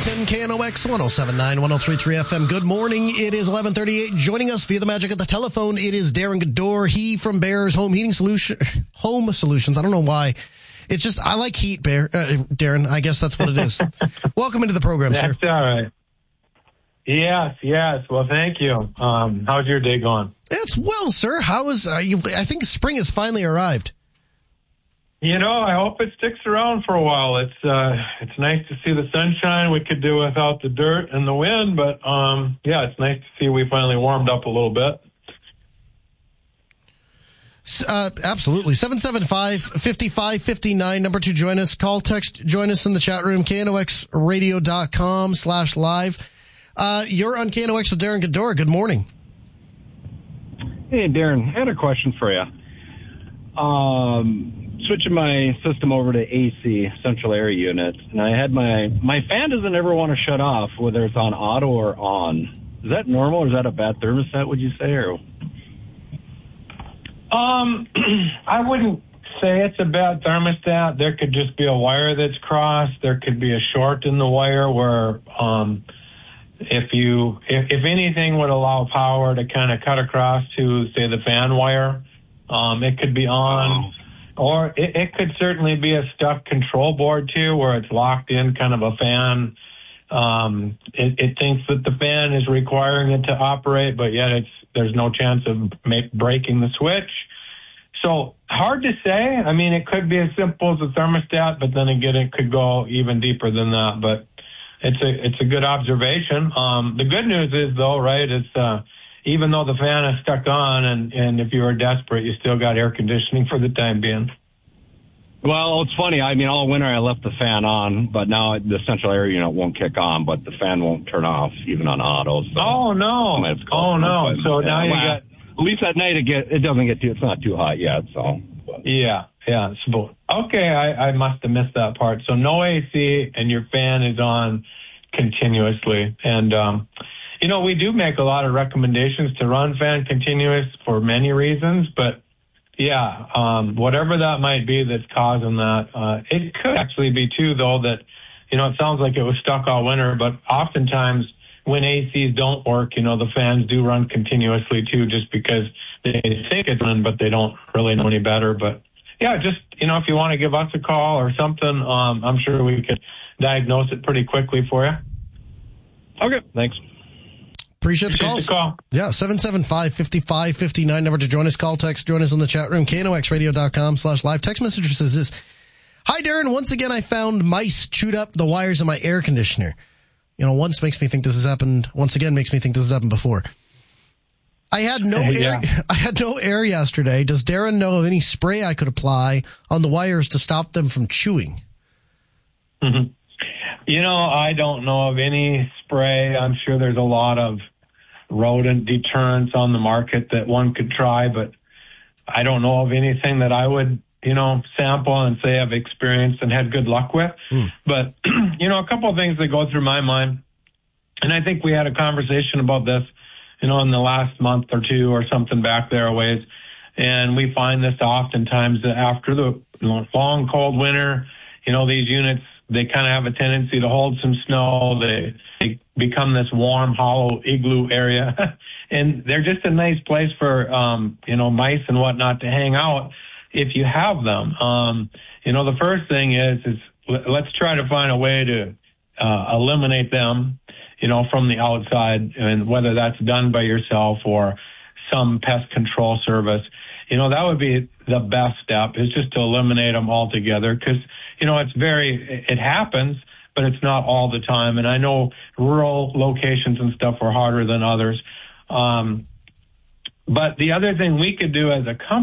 910 KNOX 107.9 103.3 FM. Good morning. It is 11:38. Joining us via the magic of the telephone, it is Darren Gador. He from Bear's Home Solutions. I don't know why. It's just, I like heat, Darren. I guess that's what it is. Welcome into the program, sir. That's all right. Yes. Well, thank you. How's your day going? It's well, sir. How is I think spring has finally arrived. I hope it sticks around for a while. It's nice to see the sunshine. We could do without the dirt and the wind, but it's nice to see we finally warmed up a little bit. Absolutely. 775-5559, number to join us. Call, text, join us in the chat room, knoxradio.com/live. You're on KNOX with Darren Gador. Good morning. Hey, Darren, I had a question for you. Switching my system over to AC, central air unit, and I had my fan doesn't ever want to shut off, whether it's on auto or on. Is that normal, or is that a bad thermostat, would you say? Or I wouldn't say it's a bad thermostat. There could just be a wire that's crossed. There could be a short in the wire where if anything would allow power to kind of cut across to, say, the fan wire, it could be on. Or it could certainly be a stuck control board, too, where it's locked in kind of a fan. It thinks that the fan is requiring it to operate, but yet there's no chance of breaking the switch. So hard to say. I mean, it could be as simple as a thermostat, but then again, it could go even deeper than that. But it's a good observation. The good news is, though, right, it's even though the fan is stuck on and if you were desperate, you still got air conditioning for the time being. Well, it's funny. I mean, all winter I left the fan on, but now the central air unit won't kick on, but the fan won't turn off even on auto. So oh no! So now you got. At least at night it's not too hot yet. So. But. Yeah. So, okay, I must have missed that part. So no AC and your fan is on continuously, and we do make a lot of recommendations to run fan continuous for many reasons, but whatever that might be that's causing that, it could actually be too, though, that, it sounds like it was stuck all winter, but oftentimes when ACs don't work, the fans do run continuously too, just because they think it's running, but they don't really know any better. But just, if you want to give us a call or something, I'm sure we could diagnose it pretty quickly for you. Okay, thanks. Appreciate the calls. Yeah, 775-5559, number to join us. Call, text, join us in the chat room, knoxradio.com/live. Text message says this: Hi, Darren. Once again, I found mice chewed up the wires of my air conditioner. Once makes me think this has happened. Once again makes me think this has happened before. I had no air. I had no air yesterday. Does Darren know of any spray I could apply on the wires to stop them from chewing? Mm-hmm. I don't know of any spray. I'm sure there's a lot of rodent deterrents on the market that one could try, but I don't know of anything that I would, sample and say I've experienced and had good luck with. But, a couple of things that go through my mind, and I think we had a conversation about this, in the last month or two or something back there a ways, and we find this oftentimes that after the long, cold winter, these units, they kind of have a tendency to hold some snow. They become this warm, hollow igloo area. And they're just a nice place for, mice and whatnot to hang out if you have them. The first thing is let's try to find a way to eliminate them, from the outside, and whether that's done by yourself or some pest control service. That would be the best step, is just to eliminate them altogether, because, it happens, but it's not all the time. And I know rural locations and stuff are harder than others. But the other thing we could do as a company,